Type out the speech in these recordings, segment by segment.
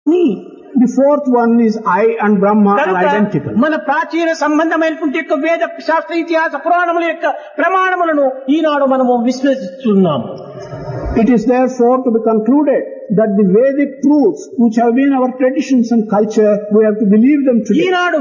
The fourth one is I and Brahma are identical. మన ప్రాచీన సంబంధమైనటువంటి యొక్క వేద శాస్త్ర ఇతిహాస పురాణముల యొక్క ప్రమాణములను ఈనాడు మనము విశ్వసిస్తున్నాము. It is therefore to be concluded that the Vedic truths which have been our traditions and culture, we have to believe them today. ఈనాడు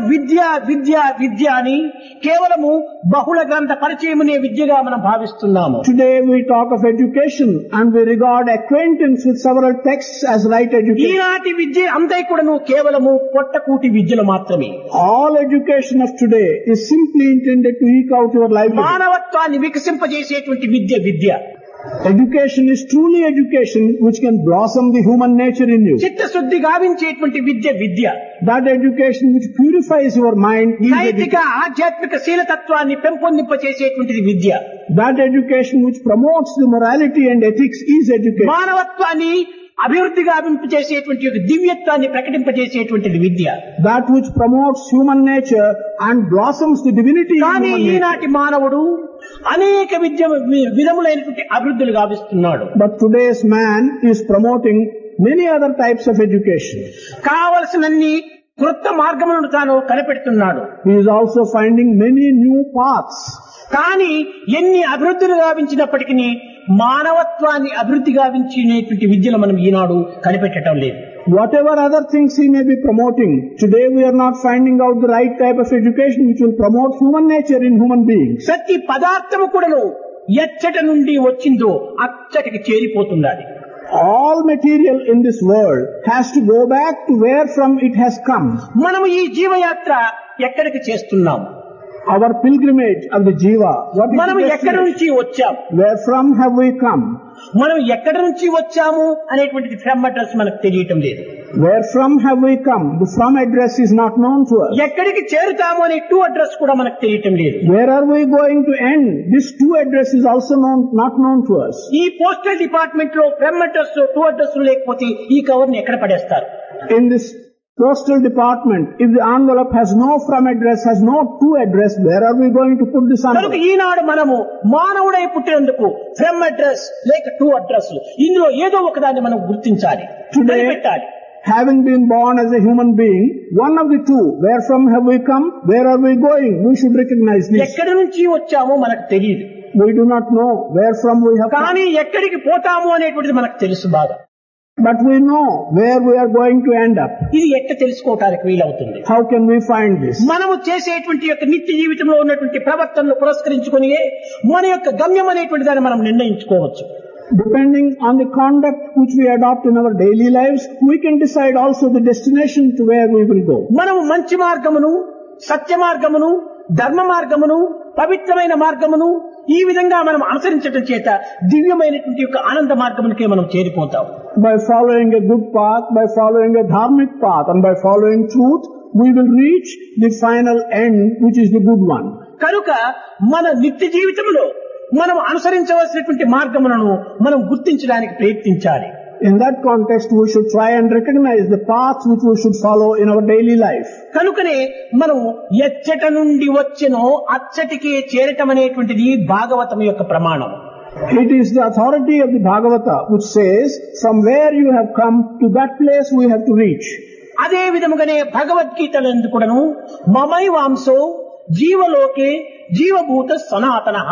విద్య అని కేవలము బహుళ గ్రంథ పరిచయమునే విద్యగా మనం భావిస్తున్నాము. Today we talk of education and we regard acquaintance with several texts as right education. ఈనాటి విద్య అంతా కూడాను కేవలము పొట్టకూటి విద్యలు మాత్రమే. All education of today is simply intended to eke out your livelihood. మానవత్వాన్ని వికసింపజేసేటువంటి విద్య. Education is truly education which can blossom the human nature in you. చిత్తశుద్ధి గావించేటువంటి విద్య. That education which purifies your mind is నైతిక ఆధ్యాత్మిక శీలతత్వాన్ని పెంపొందింపచేసేటువంటిది విద్య. That education which promotes the morality and ethics is education. మానవత్వాన్ని అభివృద్ధి గావింపచేసేటువంటి యొక్క దివ్యత్వాన్ని ప్రకటింపచేసేటువంటిది విద్య. That which promotes human nature and blossoms the divinity in కానీ human nature. ఈనాటి మానవుడు అనేక విధములైనటువంటి అభివృద్ధులు గావిస్తున్నాడు. But today's man is promoting many other types of education. కావలసినన్ని కృత మార్గములను తాను కనిపెడుతున్నాడు. He is also finding many new paths. కానీ ఎన్ని అభివృద్ధులు గావించినప్పటికీ మానవత్వాన్ని అభివృద్ధి గావించినటువంటి విద్యలు మనం ఈనాడు కనిపెట్టడం లేదు. Whatever other things he may be promoting, today we are not finding out the right type of education which will promote human nature in human beings. ప్రతి పదార్థము కూడాను ఎచ్చట నుండి వచ్చిందో అచ్చటికి చేరిపోతున్నది. All material in this world has to go back to where from it has come. మనము ఈ జీవయాత్ర ఎక్కడికి చేస్తున్నాము? Our pilgrimage of the jiva. మనం ఎక్కడి నుంచి వచ్చాం? Where from have we come? మనం ఎక్కడి నుంచి వచ్చాము అనేటువంటి ఫ్రమ్ అడ్రస్ మనకు తెలియటం లేదు. Where from have we come? The from address is not known to us. ఎక్కడికి చేరుతాము అనే టు అడ్రస్ కూడా మనకు తెలియటం లేదు. Where are we going to end? This to address is also not known to us. ఈ పోస్టల్ డిపార్ట్మెంట్ లో from address to address లేకపోతే ఈ కవర్ ని ఎక్కడ పడేస్తారు? In this postal department, if the envelope has no from address, has no to address, where are we going to put this envelope? ఈనాడు మనము మానవుడై పుట్టినందుకు from address లేక to address ఇందులో ఏదో ఒకదాన్ని మనం గుర్తించాలి, పెట్టాలి. Having been born as a human being, one of the two, where from have we come, where are we going, we should recognize this. ఎక్కడి నుంచి వచ్చామో మనకు తెలియదు. We do not know where from we have come. కానీ ఎక్కడికి పోతాము అనేటువంటిది మనకు తెలుసు బాగా. But we know where we are going to end up. ఇది ఎట్ట తెలుసుకోవడానికి వీలవుతుంది? How can we find this? మనము చేసేటువంటి యొక్క నిత్య జీవితంలో ఉన్నటువంటి ప్రవర్తనను పురస్కరించుకొని మన యొక్క గమ్యం అనేటువంటి దాన్ని మనం నిర్ణయించుకోవచ్చు. Depending on the conduct which we adopt in our daily lives, we can decide also the destination to where we will go. మనము మంచి మార్గమును, సత్య మార్గమును, ధర్మ మార్గమును, పవిత్రమైన మార్గమును ఈ విధంగా మనం అనుసరించడం చేత దివ్యమైనటువంటి యొక్క ఆనంద మార్గమునికే మనం చేరిపోతాం. By following a good path, by following a dharmic path, and by following truth, we will reach the final end, which is the good one. కనుక మన నిత్య జీవితంలో మనం అనుసరించవలసినటువంటి మార్గములను మనం గుర్తించడానికి ప్రయత్నించాలి. In that context, we should try and recognize the path which we should follow in our daily life. కనుకనే మనం ఎచ్చట నుండి వచ్చెనో అచ్చటికే చేరటం అనేటువంటిది భాగవతం యొక్క ప్రమాణం. It is the authority of the Bhagavata which says, from where you have come to that place we have to reach. అదే విధముగానే భగవద్గీతలందు కూడాను మమై వాంసో జీవలోకే జీవభూత సనాతనః.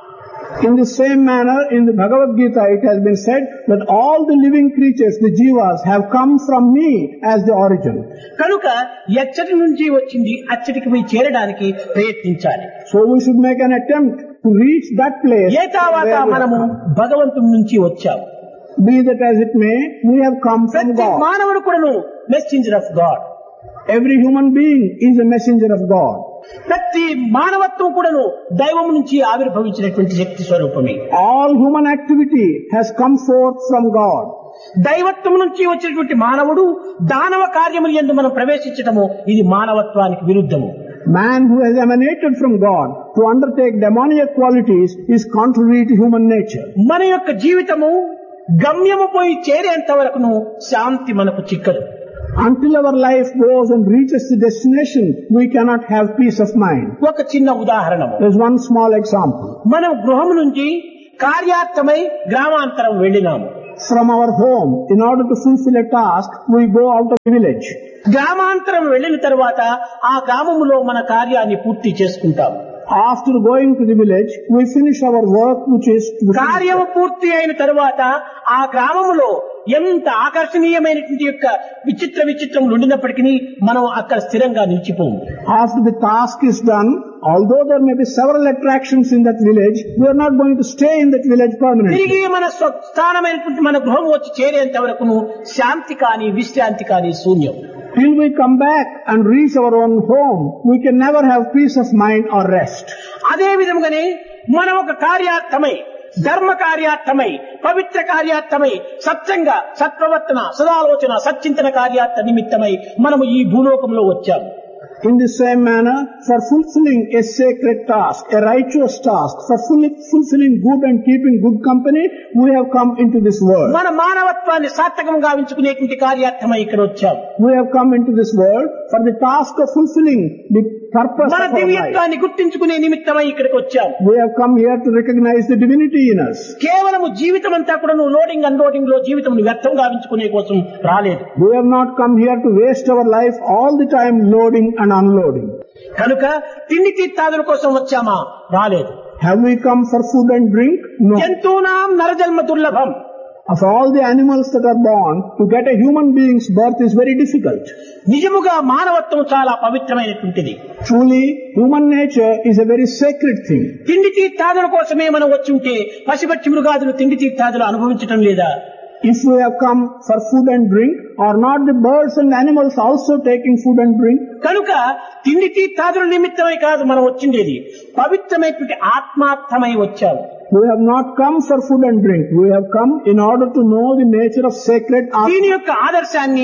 In the same manner, in the Bhagavad Gita, it has been said that all the living creatures, the jivas, have come from me as the origin. కనుక ఎచ్చటి నుంచి వచ్చింది అచ్చటికి పోయి చేరడానికి ప్రయత్నించాలి. So we should make an attempt to reach that place. ఏ తర్వాత మనము భగవంతుని నుంచి వచ్చాము. Be that as it may, we have come from ప్రతి God. మానవుడు కూడాను messenger of God. Every human being is a messenger of God. ప్రతి మానవత్వం కూడాను దైవం నుంచి ఆవిర్భవించినటువంటి శక్తి స్వరూపమే. All human activity has come forth from God. దైవత్వం నుంచి వచ్చినటువంటి మానవుడు దానవ కార్యములు యందు మనం ప్రవేశించటము ఇది మానవత్వానికి విరుద్ధము. Man who has emanated from God to undertake demoniac qualities is contrary to human nature. మన యొక్క జీవితము గమ్యము పోయి చేరేంత వరకును శాంతి మనకు చిక్కదు. Until our life goes and reaches the destination, we cannot have peace of mind. ఒక చిన్న ఉదాహరణము. There's one small example. మనం గృహం నుంచి కార్యార్థమై గ్రామాంతరం వెళ్ళినాము. from our home. In order to fulfill a task, we go out of the village. గ్రామాంతరం వెళ్ళిన తర్వాత ఆ గ్రామములో మన కార్యాన్ని పూర్తి చేసుకుంటాం. After going to the village, we finish our work, which is కార్యము పూర్తి అయిన తర్వాత ఆ గ్రామములో ఎంత ఆకర్షణీయమైనటువంటి యొక్క విచిత్రములు ఉండినప్పటికీ మనం అక్కడ స్థిరంగా నిలిచిపోము. After the task is done, although there may be several attractions in that village, we are not going to stay in that village permanently. తిరిగి మన స్థానమైనటువంటి మన గృహం వచ్చి చేరేంత వరకును శాంతి కానీ విశ్రాంతి కానీ శూన్యం. Till we come back and reach our own home, we can never have peace of mind or rest. అదే విధంగానే మనం ఒక కార్యార్థమై, ధర్మ కార్యార్థమై, పవిత్ర కార్యార్థమై, సత్సంగ, సత్ప్రవర్తన, సదాలోచన, సచ్చింతన కార్యార్థ నిమిత్తమై మనము ఈ భూలోకంలో వచ్చాము. In the same manner, for fulfilling a sacred task, a righteous task, for fulfilling good and keeping good company, we have come into this world. మన మానవత్వాన్ని సార్థకంగా గావించుకునేటువంటి కార్యార్థమై ఇక్కడ వచ్చాము. We have come into this world for the task of fulfilling the purpose మన of our దివ్యత్వాన్ని life. గుర్తించుకునే నిమిత్తమై ఇక్కడికి వచ్చాము. We have come here to recognize the divinity in us. కేవలము జీవితం అంతా కూడా లోడింగ్ అన్లోడింగ్ లో జీవితం వ్యర్థం గావించుకునే కోసం రాలేదు. We have not come here to waste our life all the time loading and unloading. కనుక తిండి తీర్థాదుల కోసం వచ్చామా? రాలేదు. Have we come for food and drink? No. జంతువునాం నరజన్మ దుర్లభం. Of all the animals that are born, to get a human being's birth is very difficult. నిజముగా మానవత్వం చాలా పవిత్రమైనటువంటిది. Truly, human nature is a very sacred thing. తిండి తీర్థాదుల కోసమే మనం వచ్చి ఉంటే పశుపక్షి మృగాదులు తిండి తీర్థాదులు అనుభవించడం లేదా? If we have come for food and drink, are not the birds and animals also taking food and drink? కనుక తిండి తీర్థాదుల నిమిత్తమై కాదు మనం వచ్చిండేది, పవిత్రమైనటువంటి ఆత్మార్థమై వచ్చాము. We have not come for food and drink. We have come in order to know the nature of sacred దీని Atma. యొక్క ఆదర్శాన్ని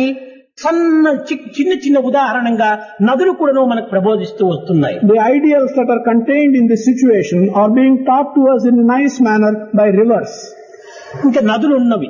చిన్న చిన్న ఉదాహరణంగా నదులు కూడా మనకు ప్రబోధిస్తూ వస్తున్నాయి. The ideals that are contained in this situation are being taught to us in a nice manner by rivers. ఇంకా నదులు ఉన్నవి.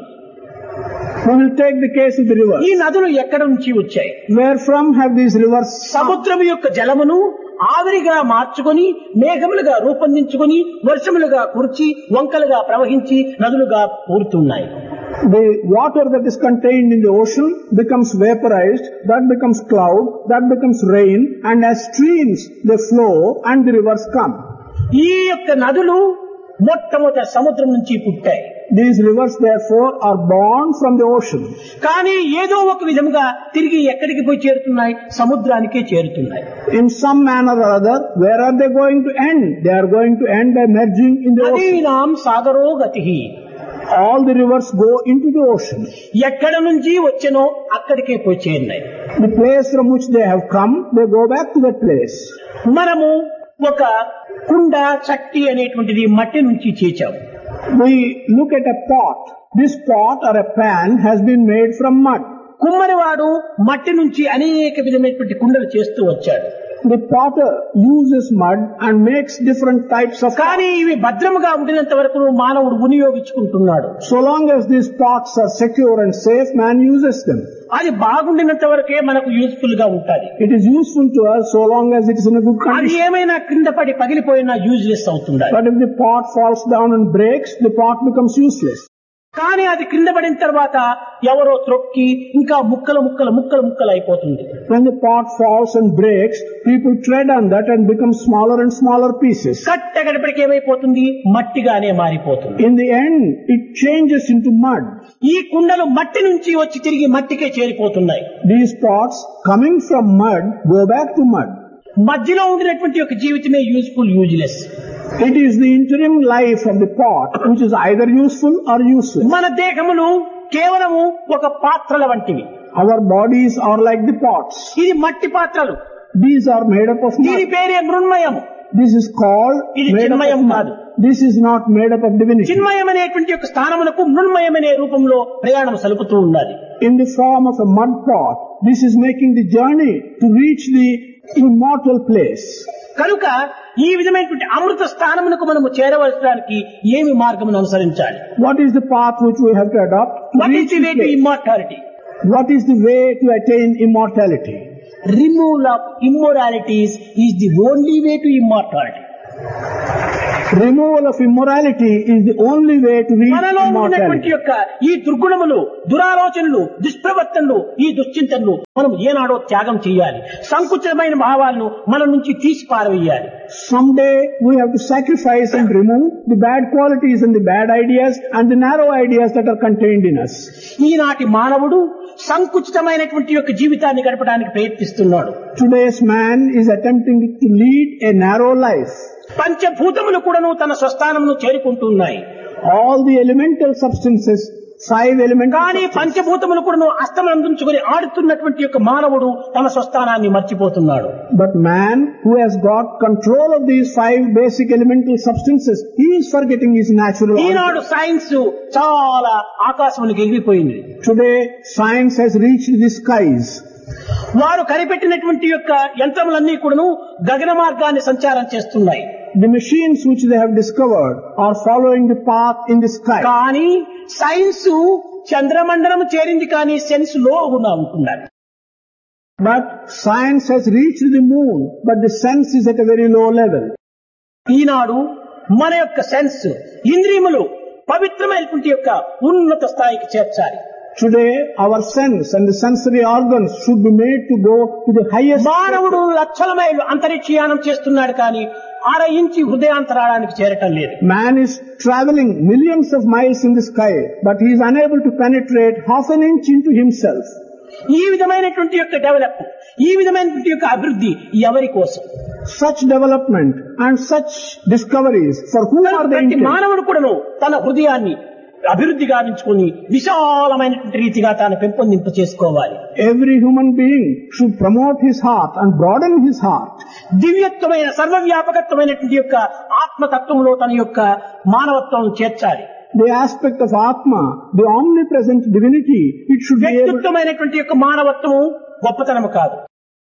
We will take the case of the river. ఈ నదులు ఎక్కడ నుంచి వచ్చాయి? Where from have these rivers come? సముద్రం యొక్క జలమును ఆవిరిగా మార్చుకొని మేఘములుగా రూపొందించుకొని వర్షములుగా కురిచి వంకలుగా ప్రవహించి నదులుగా పూరుతున్నాయి. The water that is contained in the ocean becomes vaporized, that becomes cloud, that becomes rain, and as streams they flow and the rivers come. ఈ యొక్క నదులు మొట్టమొదటి సముద్రం నుంచి పుట్టాయి. These rivers therefore are born from the ocean. కానీ ఏదో ఒక విధముగా తిరిగి ఎక్కడికి పోయి చేరుతున్నాయి? సముద్రానికే చేరుతున్నాయి. In some manner or other, where are they going to end? They are going to end by merging in the ocean. నదీనాం సాగరో గతిః. All the rivers go into the ocean. ఎక్కడ నుంచి వచ్చెనో అక్కడికే పోయి చేరినాయి. The place from which they have come, they go back to that place. మనము ఒక కుండ చట్టి అనేటువంటిది మట్టి నుంచి చేచాము. We look at a pot. This pot or a pan has been made from mud. కుమ్మరివాడు మట్టి నుంచి అనేక విధమైనటువంటి కుండలు చేస్తూ వచ్చాడు. The potter uses mud and makes different types of కానీ ఇవి భద్రముగా ఉండినంత వరకు మానవుడు వినియోగించుకుంటున్నాడు. So long as these pots are secure and safe, man uses them. అది బాగుండినంత వరకే మనకు యూస్ఫుల్ గా ఉంటుంది. It is useful to us so long as it is in a good అది condition. ఏమైనా క్రింద పడి పగిలిపోయినా యూజ్లెస్ అవుతుంది. But if the pot falls down and breaks, the pot becomes useless. కానీ అది క్రింద పడిన తర్వాత ఎవరో త్రొక్కి ఇంకా ముక్కలు అయిపోతుంది. When the pot falls and breaks, people tread on that and become smaller and smaller pieces. కట్టగడపడికి ఏమైపోతుంది? మట్టిగానే మారిపోతుంది. In the end, it changes into mud. ఈ కుండలు మట్టి నుంచి వచ్చి తిరిగి మట్టికే చేరిపోతున్నాయి. These pots coming from mud go back to mud. మధ్యలో ఉండినటువంటి ఒక జీవితమే useful useless. It is the interim life of the pot which is either useful or useless. మన దేహములు కేవలము ఒక పాత్రల వంటివి. Our bodies are like the pots. ఇది మట్టి పాత్రలు. These are made up of దీని mud. పేరే మృన్మయం. This is called ఇది made up చిన్మయం of కాదు. mud. This is not made up of divinity. చిన్మయం అనేటువంటి ఒక స్థానమునకు మృన్మయం అనే రూపంలో ప్రయాణం సలుపుతూ ఉన్నది. In the form of a mud pot, this is making the journey to reach the immortal place. కనుక ఈ విధమైనటువంటి అమృత స్థానమునకు మనము చేరవలసడానికి ఏమి మార్గమును అనుసరించాలి? What is the path which we have to adopt to what reach is the the way to place? Immortality? What is the way to attain immortality? Removal of immoralities is the only way to immortality. Removal of immorality is the only way to reach మనలో ఉన్నటువంటి immortality. యొక్క ఈ దుర్గుణములు, దురాలోచనలు, దుష్ప్రవర్తనలు, ఈ దుశ్చింతనలు మనం ఏనాడో త్యాగం చేయాలి. సంకుచితమైన భావాలను మన నుంచి తీసి పారవేయాలి. Someday we have to sacrifice and remove the bad qualities and the bad ideas and the narrow ideas that are contained in us. ఈనాటి మానవుడు సంకుచితమైనటువంటి యొక్క జీవితాన్ని గడపడానికి ప్రయత్నిస్తున్నాడు. Today's man is attempting to lead a narrow life. పంచభూతములు కూడాను తన స్వస్థానమును చేరుకుంటున్నాయి. All the elemental substances, 5 elemental కానీ substances. పంచభూతములు కూడాను అస్తమందుంచుకొని ఆడుతున్నటువంటి యొక్క మానవుడు తన స్వస్థానాన్ని మర్చిపోతున్నాడు. But man who has got control of these 5 basic elemental substances, he is forgetting his natural Eenadu origin. Science చాలా ఆకాశమునికి ఎగిరిపోయింది. Today science has reached the skies. వారు కనిపెట్టినటువంటి యొక్క యంత్రములన్నీ కూడాను గగన మార్గాన్ని సంచారం చేస్తున్నాయి. The machines which they have discovered are following the path in the sky. కానీ సైన్స్ చంద్రమండలం చేరింది, కానీ సెన్స్ లో ఉంటున్నారు. But science has reached the moon, but the sense is at a very low level. ఈనాడు మన యొక్క సెన్స్, ఇంద్రియములు పవిత్రమైనటువంటి యొక్క ఉన్నత స్థాయికి చేర్చాలి. Today our sense and the sensory organs should be made to go to the highest. మానవుడు లక్షల మైళ్ళు అంతరిక్షయానం చేస్తున్నాడు, కానీ 1/2 ఇంచి హృదయాంతరాళానికి చేరటం లేదు. Man is traveling millions of miles in the sky, but he is unable to penetrate half an inch into himself. ఈ విధమైనటువంటి యొక్క డెవలప్, ఈ విధమైనటువంటి యొక్క అభివృద్ధి ఎవరి కోసం? Such development and such discoveries, for whom are they ప్రతి intended? మానవుడు కూడాను తన హృదయాన్ని అభివృద్ధి గావించుకొని విశాలమైనటువంటి రీతిగా తాను పెంపొందింప చేసుకోవాలి. Every human being should promote his heart and broaden his heart. దివ్యత్వమైన సర్వవ్యాపకత్వమైనటువంటి యొక్క ఆత్మతత్వంలో తన యొక్క మానవత్వం చేర్చాలి. The aspect of Atma, the omnipresent divinity, it should be able. వ్యక్తిత్వమైనటువంటి యొక్క మానవత్వము గొప్పతనము కాదు.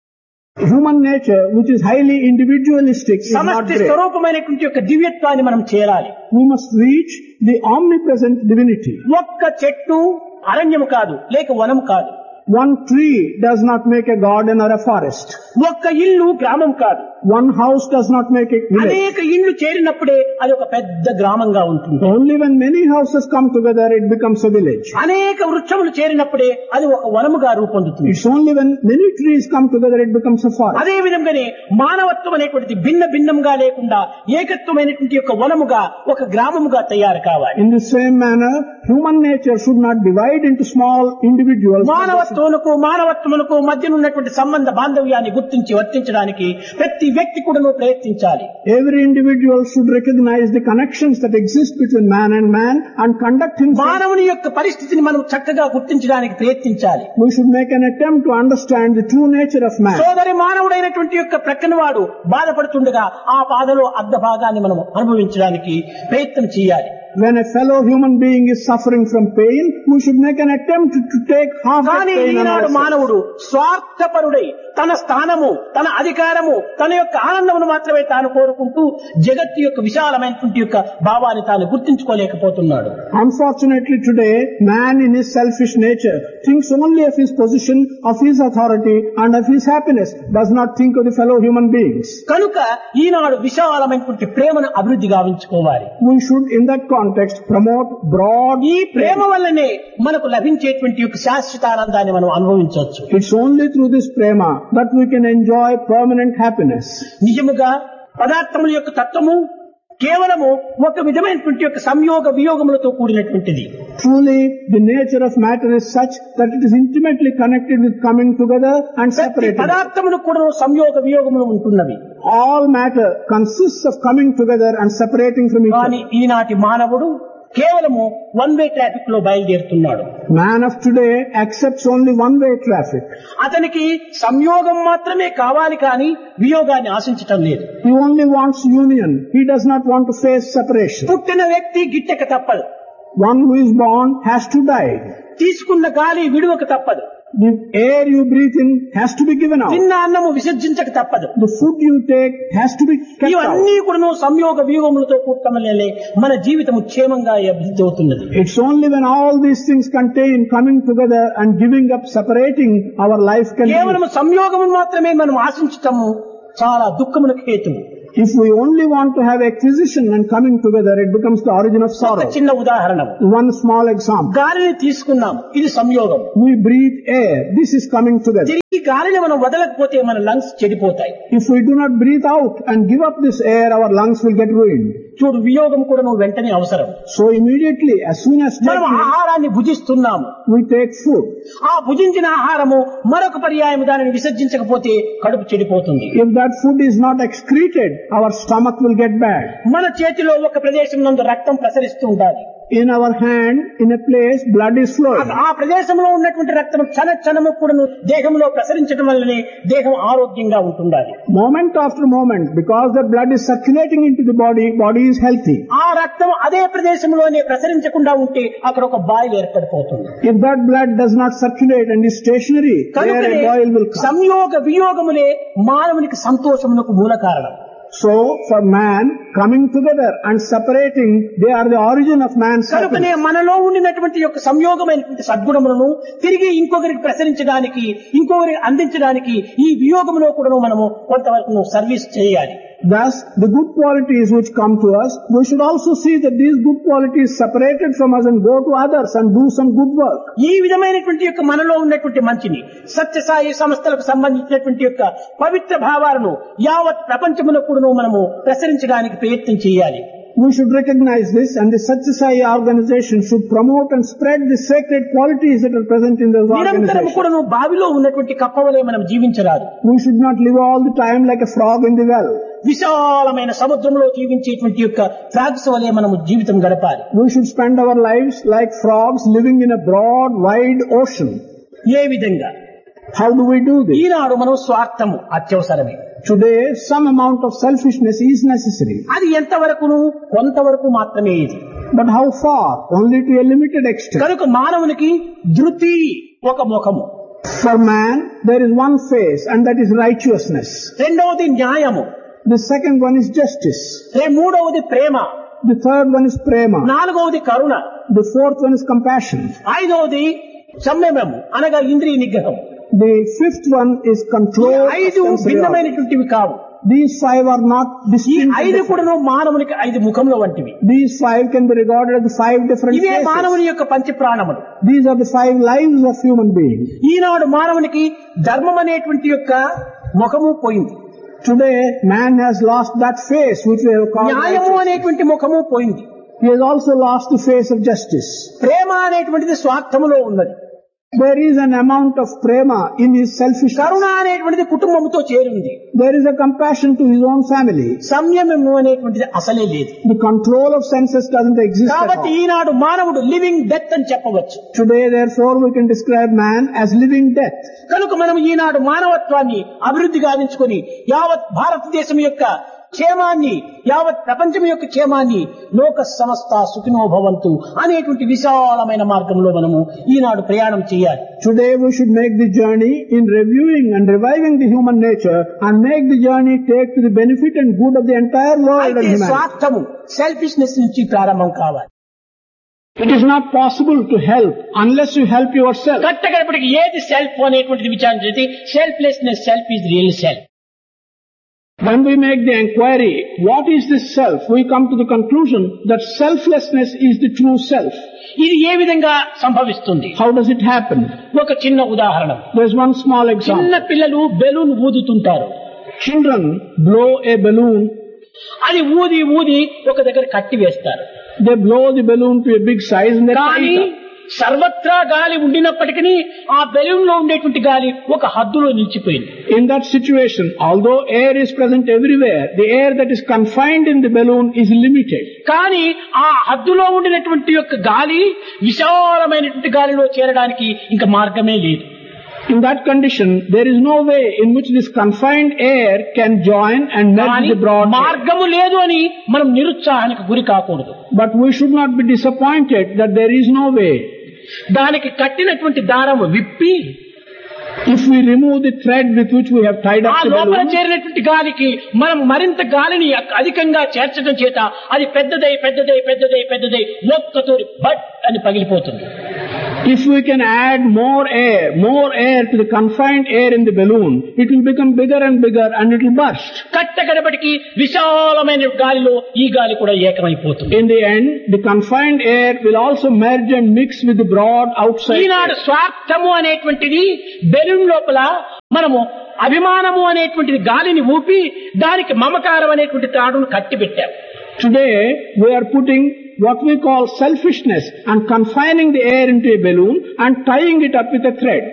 Human nature, which is highly individualistic, is not సమష్టి great. స్వరూపమైనటువంటి యొక్క దివ్యత్వాన్ని మనం చేరాలి. We must reach the omnipresent divinity. ఒక్క చెట్టు అరణ్యము కాదు, లేక వనము కాదు. One tree does not make a garden or a forest. ఒక్క ఇల్లు గ్రామం కాదు. One house does not make a village. అనేక ఇండ్లు చేరినప్పుడే అది ఒక పెద్ద గ్రామంగా ఉంటుంది. Only when many houses come together, it becomes a village. అనేక వృక్షములు చేరినప్పుడే అది ఒక వనముగా రూపొందుతుంది. It's only when many trees come together, it becomes a forest. అదే విధంగానే మానవత్వం అనేటువంటిది భిన్న భిన్నంగా లేకుండా ఏకత్వమైనటువంటి యొక్క వనముగా, ఒక గ్రామముగా తయారు కావాలి. In the same manner, human nature should not divide into small individuals. మానవత్వమునకు మధ్య ఉన్నటువంటి సంబంధ బాంధవ్యాన్ని గుర్తించి వర్తించడానికి ప్రతి వ్యక్తి కూడా ప్రయత్నించాలి. Every individual should recognize the connections that exist between man and conduct himself. మానవుని యొక్క పరిస్థితిని మనం చక్కగా గుర్తించడానికి ప్రయత్నించాలి. We should make an attempt to understand the true nature of man. సోదరి మానవుడైనటువంటి యొక్క ప్రక్కన వాడు బాధపడుతుండగా ఆ బాధలో అర్ధ భాగాన్ని మనం అనుభవించడానికి ప్రయత్నం చేయాలి. When a fellow human being is suffering from pain, we should make an attempt to take half that కానీ pain on ఈనాడు ourselves. మానవుడు స్వార్థపరుడై తన స్థానము, తన అధికారము, తన యొక్క ఆనందమును మాత్రమే తాను కోరుకుంటూ జగత్తు యొక్క విశాలమైనటువంటి యొక్క భావాన్ని తాను గుర్తించుకోలేకపోతున్నాడు. Unfortunately today, man in his selfish nature thinks only of his position, of his authority and of his happiness, does not think of the fellow human beings. కనుక ఈనాడు విశాలమైనటువంటి ప్రేమను అభివృద్ధి గావించుకోవాలి. We should in that context promote broad. ఈ ప్రేమ వల్లనే మనకు లభించేటువంటి యొక్క శాశ్వత ఆనందాన్ని మనం అనుభవించవచ్చు. It's only through this prema that we can enjoy permanent happiness. నిజముగా పదార్థముల యొక్క తత్వము కేవలము ఒక విధమైనటువంటి యొక్క సంయోగ వియోగములతో కూడినటువంటిది. Truly, the nature of matter is such that it is intimately connected with coming together and separating. పదార్థములు కూడా సంయోగ వియోగములు ఉంటున్నవి. All matter consists of coming together and separating from each కానీ other. ఈనాటి మానవుడు కేవలము వన్ వే ట్రాఫిక్ లో బయలుదేరుతున్నాడు. Man of today accepts only one-way traffic. అతనికి సంయోగం మాత్రమే కావాలి, కానీ వియోగాన్ని ఆశించటం లేదు. He only wants union. He does not want to face separation. పుట్టిన వ్యక్తి గిట్టక తప్పదు. One who is born has to die. తీసుకున్న గాలి విడువక తప్పదు. The air you breathe in has to be given out. తిన్న అన్నము విసర్జించక తప్పదు. The food you take has to be kept out. ఇవన్నీ కూడా సంయోగ వ్యూహములతో కూడటమలే మన జీవితము క్షేమంగా అభివృద్ధి అవుతున్నది. It's only when all these things contain coming together and giving up, separating, our life can be. కేవలం సంయోగము మాత్రమే మనం ఆశించటము చాలా దుఃఖమునకు హేతువు. If we only want to have acquisition and coming together, it becomes the origin of ఒక sorrow. చిన్న ఉదాహరణ, One small example. గాలిని తీసుకున్నాం, ఇది సంయోగం. We breathe air. This is coming together. తిరిగి గాలిని మనం వదలకపోతే మన lungs చెడిపోతాయి. If we do not breathe out and give up this air, our lungs will get ruined. చూడు, వియోగం కూడా నువ్వు వెంటనే అవసరం. So immediately, as soon as మనం ఆహారాన్ని భుజిస్తున్నాము, we take food. ఆ భుజించిన ఆహారము మరొక పర్యాయం దానిని విసర్జించకపోతే కడుపు చెడిపోతుంది. If that food is not excreted, our stomach will get bad. మన చేతిలో ఒక ప్రదేశం నందు రక్తం ప్రసరిస్తూ ఉండాలి. In our hand, in a place, blood is flowing. ఆ ప్రదేశంలో ఉన్నటువంటి రక్తం క్షణము కూడా దేహంలో ప్రసరించడం వల్లనే దేహం ఆరోగ్యంగా ఉంటుండాలి. Moment after moment, because the blood is circulating into the body, body is healthy. ఆ రక్తం అదే ప్రదేశంలోనే ప్రసరించకుండా ఉంటే అక్కడ ఒక boil ఏర్పడిపోతుంది. If that blood does not circulate and is stationary, there a boil will come. సంయోగ వియోగములే మానవునికి సంతోషమునకు మూల కారణం. So, for man, coming together and separating, they are the origin of man's కనుకనే happiness. మనలో ఉండినటువంటి యొక్క సంయోగమైనటువంటి సద్గుణములను తిరిగి ఇంకొకరికి ప్రసరించడానికి, ఇంకొకరికి అందించడానికి ఈ వియోగములో కూడా మనము కొంతవరకు సర్వీస్ చేయాలి. Thus, the good qualities which come to us, we should also see that these good qualities separated from us and go to others and do some good work. ఈ విధమైనటువంటి యొక్క మనలో ఉన్నటువంటి మంచిని, సత్యసాయి సంస్థలకు సంబంధించినటువంటి యొక్క పవిత్ర భావాలను యావత్ ప్రపంచములో కూడా మనము ప్రసరించడానికి ప్రయత్నం చేయాలి. We should recognize this, and the Satya Sai organization should promote and spread the sacred qualities that are present in those నిరంతరం organizations. కూడా బావిలో ఉన్నటువంటి కప్పవలే మనం జీవించరాదు. We should not live all the time like a frog in the well. విశాలమైన సముద్రంలో జీవించేటువంటి యొక్క frogs వలె మనము జీవితం గడపాలి. We should spend our lives like frogs living in a broad, wide ocean. ఏ విధంగా? How do we do this? ఈనాడు మనం స్వార్థము అత్యవసరమే. Today, some amount of selfishness is necessary. అది ఎంతవరకును? కొంతవరకు మాత్రమే ఇది. But how far? Only to a limited extent. కనుక మానవునికి ధృతి ఒక ముఖము, For man, there is one face, and that is righteousness. రెండవది న్యాయము, The second one is justice. మూడవది ప్రేమ, The third one is prema. నాలుగవది కరుణ, The fourth one is compassion. ఐదవది సంయమము అనగా ఇంద్రియ నిగ్రహం. The fifth one is control. of ఐదు sensory organs. భిన్నమైనటువంటివి కావు. These five are not ఈ distinct. ఐదు కూడా మానవునికి ఐదు ముఖముల వంటివి. These five can be regarded as the five different ఇవే faces. మానవుని యొక్క పంచ ప్రాణములు. These are the five lives of human beings. ఈనాడు మానవునికి ధర్మం అనేటువంటి యొక్క ముఖము పోయింది. Today, man has lost that face which we have called న్యాయము righteousness. అనేటువంటి ముఖము పోయింది. He has also lost the face of justice. ప్రేమ అనేటువంటిది స్వార్థములో ఉన్నది. There is an amount of prema in his selfishness. కరుణ అనేటువంటిది కుటుంబంతో చేరింది. There is a compassion to his own family. సంయమము అనేటువంటిది అసలే లేదు. The control of senses doesn't exist at కాబట్టి all. ఈనాడు మానవుడు లివింగ్ డెత్ అని చెప్పవచ్చు. Today, therefore, we can describe man as living death. కనుక మనం ఈనాడు మానవత్వాన్ని అభివృద్ధి గావించుకొని యావత్ భారతదేశం యొక్క క్షేమాన్ని, యావత్ ప్రపంచం యొక్క క్షేమాన్ని లోక సమస్త సుఖినో భవంతు అనేటువంటి విశాలమైన మార్గంలో మనము ఈనాడు ప్రయాణం చేయాలి. Today we should make the journey in reviewing and reviving the human nature and make the journey take to the benefit and good of the entire world and అయితే humanity. స్వార్థము సెల్ఫిష్నెస్ నుంచి ప్రారంభం కావాలి. It is not possible to help unless you help yourself. కట్టగడపటికి ఏది self అనేటువంటిది విచారణ చేసి selflessness, self is real self. When we make the inquiry, what is this self? We come to the conclusion that selflessness is the true self. ఇది ఏ విధంగా సంభవిస్తుంది? How does it happen? ఒక చిన్న ఉదాహరణ. There is one small చిన్న example. పిల్లలు balloon ఊదుతుంటారు. Children blow a balloon. అది ఊది ఊది ఒక దగ్గర కట్టి వేస్తారు. They blow the balloon to a big size and they tie కానీ it up. సర్వత్రా గాలి ఉండినప్పటికీ ఆ బెలూన్ లో ఉండేటువంటి గాలి ఒక హద్దులో నిలిచిపోయింది. In that situation, although air is present everywhere, the air that is confined in the balloon is limited. కానీ ఆ హద్దులో ఉండినటువంటి యొక్క గాలి విశాలమైనటువంటి గాలిలో చేరడానికి ఇంకా మార్గమే లేదు. In that condition, there is no way in which this confined air can join and merge కానీ the broad air. మార్గము లేదు అని మనం నిరుత్సాహానికి గురి కాకూడదు. But we should not be disappointed that there is no way. దానికి కట్టినటువంటి దారము విప్పి If we remove the thread with which we have tied ఆ up the లోపల balloon, చేరినటువంటి గాలికి మనం మరింత గాలిని అధికంగా చేర్చడం చేత అది పెద్దదై పెద్దదై పెద్దదై పెద్దదై ఒక్కతోరి బట్ అని పగిలిపోతుంది. If we can add more air to the confined air in the balloon, it will become bigger and bigger and it will burst. కట్టకడపటికి విశాలమైన గాలిలో ఈ గాలి కూడా ఏకమైపోతుంది. In the end, the confined air will also merge and mix with the broad outside Eenadu air. స్వార్థము అనేటువంటిది balloon లోపల మనము అభిమానము అనేటువంటిది గాలిని ఊపి దానికి మమకారం అనేటువంటి తాడును కట్టిపెట్టాం. Today, we are putting what we call selfishness and confining the air into a balloon and tying it up with a thread.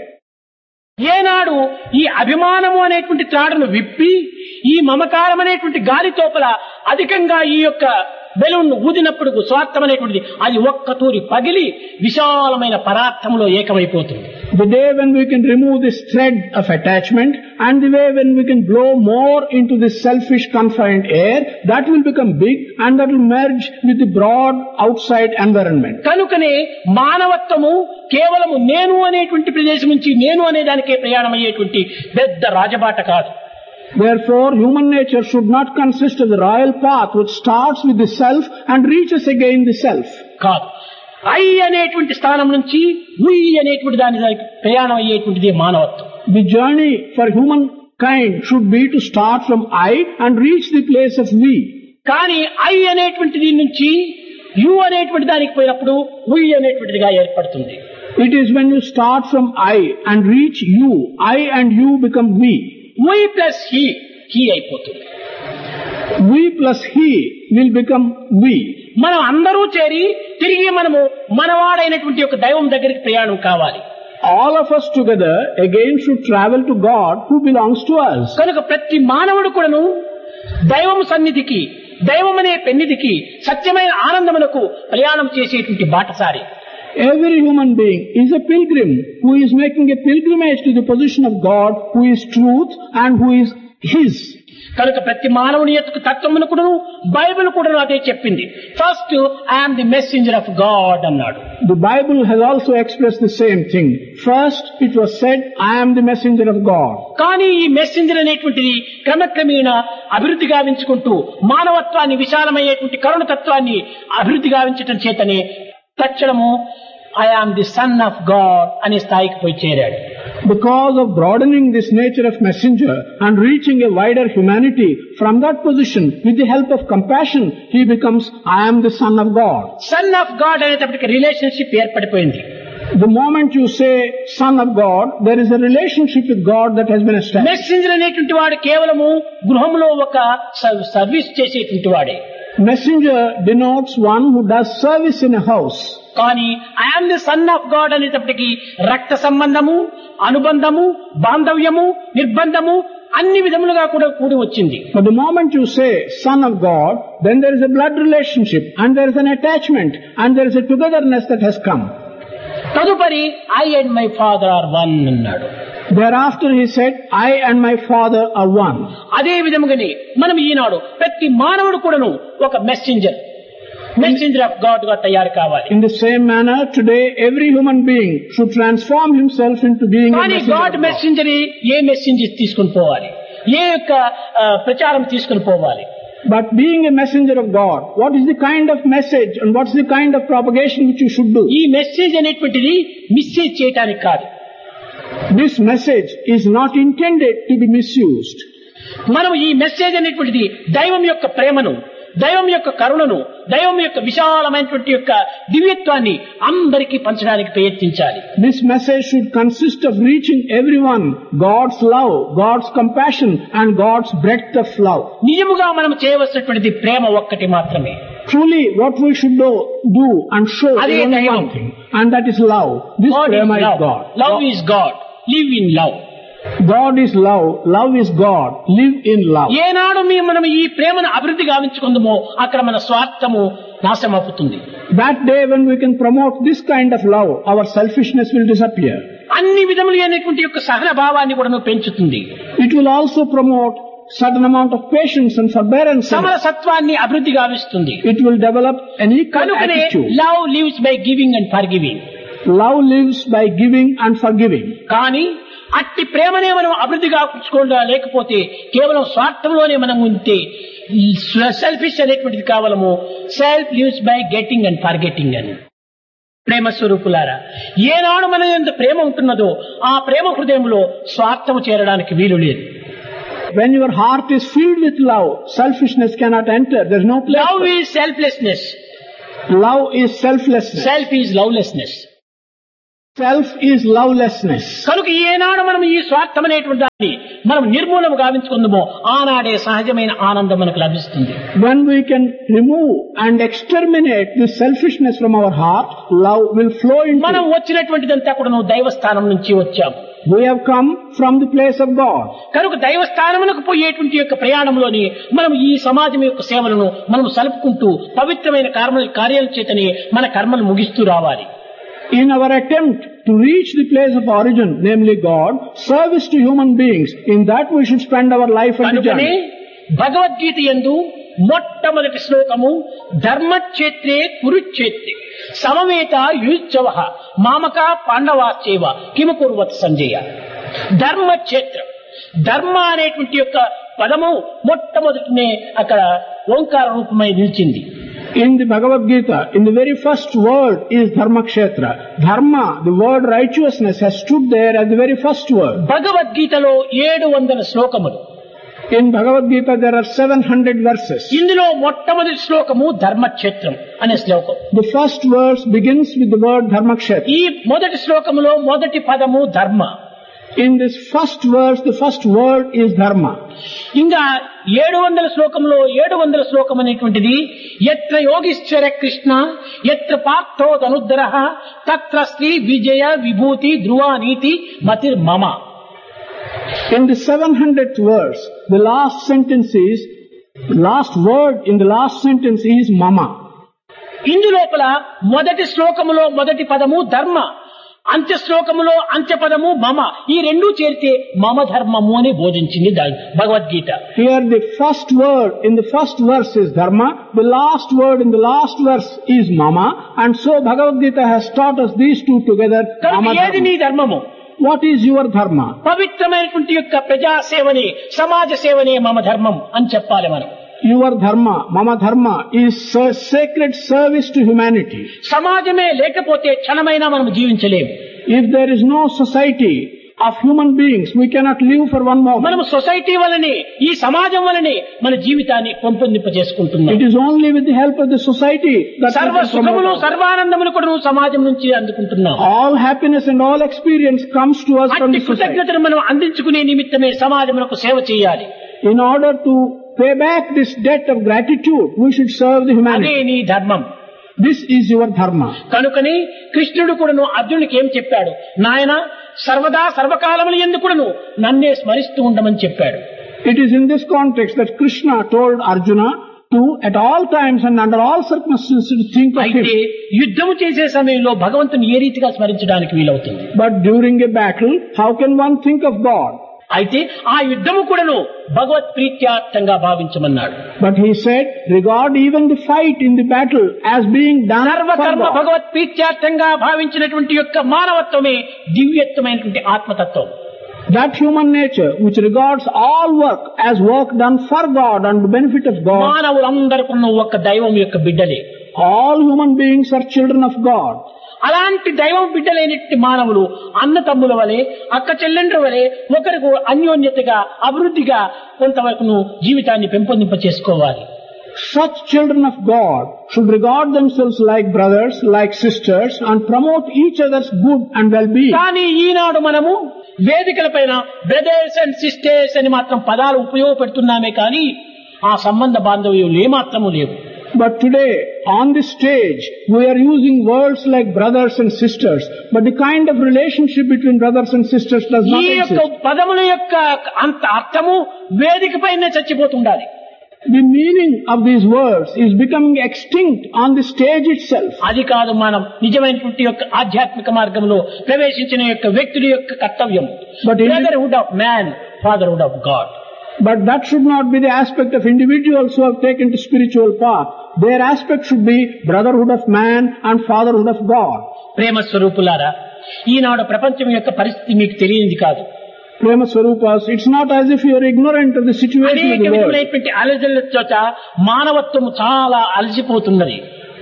ఏనాడు ఈ అభిమానము అనేటువంటి త్రాడును విప్పి ఈ మమకారం అనేటువంటి గాలి తోపల అధికంగా ఈ యొక్క బెలూన్ ఊదినప్పుడు స్వార్థం అనేటువంటిది అది ఒక్క తూరి పగిలి విశాలమైన పదార్థంలో ఏకమైపోతుంది. The day when we can remove this thread of attachment and the way when we can blow more into this selfish confined air, that will become big and that will merge with the broad outside environment. కనుకనే మానవత్వము కేవలము నేను అనేటువంటి ప్రదేశం నుంచి నేను అనే దానికే ప్రయాణం అయ్యేటువంటి పెద్ద రాజబాట కాదు. Therefore, human nature should not consist of the royal path which starts with the self and reaches again the self. కాదు, ఐ అనేటువంటి స్థానం నుంచి ఉయ్ అనేటువంటి దానికి ప్రయాణం అయ్యేటువంటిది మానవత్వం. The journey for humankind should be to start from I and reach the place of we. కానీ I అనేటువంటిది నుంచి యు అనేటువంటి దానికి పోయినప్పుడు ఉయ్ అనేటువంటిదిగా ఏర్పడుతుంది. It is when you start from I and reach you, I and you become we. We plus he అయిపోతుంది. We plus he will become we. మనం అందరూ చేరి తిరిగి మనము మనవాడైనటువంటి ఒక దైవం దగ్గరికి ప్రయాణం కావాలి. All of us together again should travel to God who belongs to us. కనుక ప్రతి మానవుడు కూడాను దైవం సన్నిధికి దైవం అనే పెన్నిధికి సత్యమైన ఆనందమునకు ప్రయాణం చేసేటువంటి బాటసారి. Every human being is a pilgrim who is making a pilgrimage to the position of God who is truth and who is his. కనుక ప్రతి మానవుని యొక్క తత్వమును కూడా బైబిల్ కూడా అదే చెప్పింది. First I'm the messenger of God అన్నాడు. The Bible has also expressed the same thing. First it was said, I am the messenger of God. కానీ ఈ మెసెంజర్ అనేటువంటిది క్రమక్రమేణా అభివృద్ధి గావించుకుంటూ మానవత్వాన్ని విశాలమయ్యేటువంటి కరుణతత్వాన్ని అభివృద్ధి గావించటం చేతనే తక్షణము I am the son of God అనే స్థాయికి పోయి చేరాడు. Because of broadening this nature of messenger and reaching a wider humanity, from that position, with the help of compassion, he becomes, I am the son of God. Son of God అనేటప్పటికి relationship ఏర్పడిపోయింది. The moment you say son of God, there is a relationship with God that has been established. Messenger అనేటువంటి వాడు కేవలము గృహంలో ఒక service చేసేటువంటి వాడే. Messenger denotes one who does service in a house. కానీ I'm the son of God అనేటప్పటికీ రక్త సంబంధము, అనుబంధము, బాంధవ్యము, నిర్బంధము అన్ని విధములుగా కూడా కూడి వచ్చింది. But the moment you say son of God, then there is a blood relationship and there is an attachment and there is a togetherness that has come. తదుపరి I and my father are one అన్నాడు. Thereafter he said, I and my father are one. అదే విధముగానే మనం ఈనాడు ప్రతి మానవుడు కూడాను ఒక messenger of God గా తయారు కావాలి. In the same manner, today every human being should transform himself into being a కానీ messenger God of God. Messenger A messenger తీసుకుని పోవాలి, ఏ యొక్క ప్రచారం తీసుకుని పోవాలి. But being a messenger of God, what is the kind of message and what is the kind of propagation which you should do? ఈ message అనేటువంటిది misuse చేయటానికి కాదు. This message is not intended to be misused. మనం ఈ message అనేటువంటిది దైవం యొక్క ప్రేమను, దైవం యొక్క కరుణను, దైవం యొక్క విశాలమైనటువంటి యొక్క దివ్యత్వాన్ని అందరికీ పంచడానికి ప్రయత్నించాలి. This message should consist of reaching everyone God's love, God's compassion and God's breadth of love. నిజముగా మనం చేయవలసినటువంటిది ప్రేమ ఒక్కటి మాత్రమే. Truly what we should do and show is అదే only దైవం. one thing, and that is love. This God is prema is love. God. Love is God. Live in love. God is love. Love is God. Live in love. ఏనాడు మనం ఈ ప్రేమను అభివృద్ధి గావించుకుందామో అక్కడ మన స్వార్థము నాశమవుతుంది. That day when we can promote this kind of love, our selfishness will disappear. అన్ని విధములు అనేటువంటి యొక్క సహన భావాన్ని కూడా పెంచుతుంది. It will also promote certain amount of patience and forbearance. సమరసత్వాన్ని అభివృద్ధి గావిస్తుంది. It will develop an equal కనుకనే attitude. Love lives by giving and for giving. Love lives by giving and forgiving. కానీ అట్టి ప్రేమనే మనం అభివృద్ధి గావించుకోవడం లేకపోతే కేవలం స్వార్థంలోనే మనం ఉంటే సెల్ఫిష్ అనేటువంటిది కేవలము self lives by getting and forgetting అని. ప్రేమ స్వరూపులారా, ఏనాడు మన యందు ప్రేమ ఉంటున్నదో ఆ ప్రేమ హృదయంలో స్వార్థము చేరడానికి వీలు లేదు. When your heart is filled with love, selfishness cannot enter. There is no place. Love is selflessness. Love is selflessness. Self is lovelessness. Self is lovelessness. కనుక ఏనాడు మనం ఈ స్వార్థం అనేటువంటి దాన్ని మనం నిర్మూలన గావించుకుందామో ఆనాడే సహజమైన ఆనందం మనకు లభిస్తుంది. When we can remove and exterminate this selfishness from our heart, love will flow into. మనం వచ్చినటువంటిదంతా కూడా దైవస్థానం నుంచి వచ్చాము. We have come from the place of God. కనుక దైవస్థానమునకు పోయేటువంటి యొక్క ప్రయాణంలోని మనం ఈ సమాజం యొక్క సేవలను మనం సలుపుకుంటూ పవిత్రమైన కార్యాల చేతని మన కర్మలు ముగిస్తూ రావాలి. In our attempt to reach the place of origin, namely God, service to human beings, in that we should spend our life and journey. Bhagavad Gita యందు మొట్టమొదటి శ్లోకము ధర్మక్షేత్రే కురుక్షేత్రే సమవేత యుజ్జవః మామక పాండవాశ్చైవ కిమ కుర్వత్ సంజయ. ధర్మక్షేత్రం, ధర్మ అనేటువంటి యొక్క పదము మొట్టమొదటినే అక్కడ ఓంకార రూపమై నిలిచింది. In the Bhagavad Gita, in the very first word is Dharmakshetra. Dharma, the word righteousness, has stood there as the very first word. భగవద్గీతలో 700 శ్లోకములు. In Bhagavad Gita there are 700 verses. ఇందులో మొట్టమొదటి శ్లోకము ధర్మక్షేత్రం అనే శ్లోకం. The first verse begins with the word Dharmakshetra. ఈ మొదటి శ్లోకములో మొదటి పదము ధర్మ. In this first verse, the first word is Dharma. ఇంకా 700 శ్లోకంలో 700 శ్లోకం అనేటువంటిది యత్ర యోగీశ్వర కృష్ణ యత్ర పార్థో ధనుద్ధరః తత్ర శ్రీ విజయ విభూతి ధ్రువ నీతి మతిర్ మమ. In the 700th verse, the last word in the last sentence is Mama. ఇందులోపల మొదటి శ్లోకములో మొదటి పదము ధర్మ, అంత్య శ్లోకములో అంత్య పదము మమ. ఈ రెండూ చేరితే మమ ధర్మము అని బోధించింది Bhagavad Gita. Here the first word in the first verse is Dharma, the last word in the last verse is Mama, and so Bhagavad Gita has taught us these two together. ఏది నీ ధర్మము? What is your dharma? పవిత్రమైనటువంటి యొక్క ప్రజా సేవని సమాజ సేవనే మమ ధర్మం అని చెప్పాలి మనం. Your dharma, mama dharma, is sacred service to humanity. సమాజమే లేకపోతే క్షణమైనా మనం జీవించలేము. If there is no society of human beings, we cannot live for one moment. మనం సొసైటీ వలనే ఈ సమాజం వలనే మన జీవితాన్ని పెంపొందింప చేసుకుంటున్నాం. It is only with the help of the society that సర్వ సుఖములు సర్వానందములు కూడా సమాజం నుంచి అందుకుంటున్నాం. All happiness and all experience comes to us from the society. కృతజ్ఞతను మనం అందించుకునే నిమిత్తమే సమాజమునకు సేవ చేయాలి. In order to pay back this debt of gratitude, we should serve the humanity. అదే నీ ధర్మం. This is your dharma. కనుకని కృష్ణుడు కూడాను అర్జునుడికి ఏం చెప్పాడు? నాయన సర్వదా సర్వకాలములు యందు కూడాను నన్నే స్మరిస్తూ ఉండమని చెప్పాడు. It is in this context that Krishna told Arjuna to at all times and under all circumstances think of him. అయితే యుద్ధము చేసే సమయంలో భగవంతుని ఏ రీతిగా స్మరించడానికి వీలవుతుంది? But during a battle, how can one think of God? అయితే ఆ యుద్ధము కూడాను భగవత్ ప్రీత్యార్థంగా భావించమన్నాడు. But he said, regard even the fight in the battle as being done for సర్వకర్మ God. భగవత్ ప్రీత్యార్థంగా భావించినటువంటి యొక్క మానవత్వమే దివ్యత్వమైనటువంటి ఆత్మతత్వం. That human nature which regards all work as work done for God and the benefit of God. మానవులందరూ ఒక్క దైవం యొక్క బిడ్డలే. All human beings are children of God. అలాంటి దైవం బిడ్డలైనటువంటి మానవులు అన్న తమ్ముల వలె అక్క చెల్లెండ్ర వలె ఒకరికి అన్యోన్యతగా అభివృద్ధిగా కొంతవరకు జీవితాన్ని పెంపొందింప చేసుకోవాలి. Such children of God should regard themselves like brothers, like sisters, and promote each other's good and well-being. కానీ ఈనాడు మనము వేదికల పైన బ్రదర్స్ అండ్ సిస్టర్స్ అని మాత్రం పదాలు ఉపయోగపెడుతున్నామే కానీ ఆ సంబంధ బాంధవ్యం ఏమాత్రము లేవు. But today, on this stage, we are using words like brothers and sisters, but the kind of relationship between brothers and sisters does not ఈ యొక్క exist. పదముల యొక్క అంత అర్థము వేదిక పైన చచ్చిపోతుండాలి. The meaning of these words is becoming extinct on the stage itself. అది కాదు మనం నిజమైనటువంటి యొక్క ఆధ్యాత్మిక మార్గంలో ప్రవేశించిన యొక్క వ్యక్తుల యొక్క కర్తవ్యం. Brotherhood of man, fatherhood of God. But that should not be the aspect of individuals who have taken to spiritual path. Their aspect should be brotherhood of man and fatherhood of God. ప్రేమ స్వరూపులారా, ఈనాడు ప్రపంచం యొక్క పరిస్థితి మీకు తెలియనిది కాదు. Prema Swarupas, it's not as if you are ignorant of the situation of the world. అలజల చోట మానవత్వం చాలా అలసిపోతున్నది.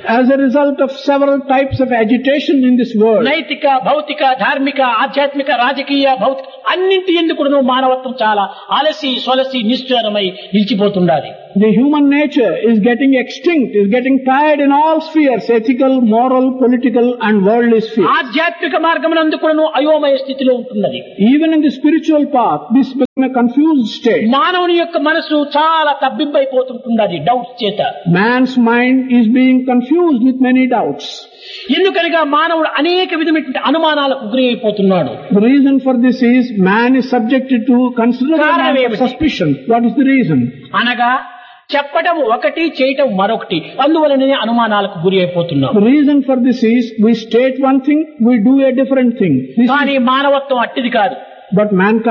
As a result of several types of agitation in this world, నైతిక, భౌతిక, ధార్మిక, ఆధ్యాత్మిక, రాజకీయ, భౌతిక అన్నింటి ఎందుకు మానవత్వం చాలా అలసి సొలసి నిశ్చలమై నిలిచిపోతుండాలి. the human nature is getting extinct, is getting tired in all spheres, ethical, moral, political and worldly spheres. ఆధ్యాత్మిక మార్గమునందు కూడాను అయోమయ స్థితిలో ఉంటున్నది. Even in the spiritual path, this become a confused state. మానవుని యొక్క మనసు చాలా తబ్బిబ్బైపోతుంటున్నది డౌట్స్ చేత. Man's mind is being confused with many doubts. ఎందుకనగా మానవుడు అనేక విధమైనటువంటి అనుమానాలకు గురి అయిపోతున్నాడు. The reason for this is man is subjected to considerable amount of suspicion. What is the reason? అనగా చెప్పడం ఒకటి, చేయటం మరొకటి. అందువలనే అనుమానాలకు గురి అయిపోతున్నాం. The reason for this is we state one thing, we do a different thing. కానీ మానవత్వం అట్టిది కాదు. But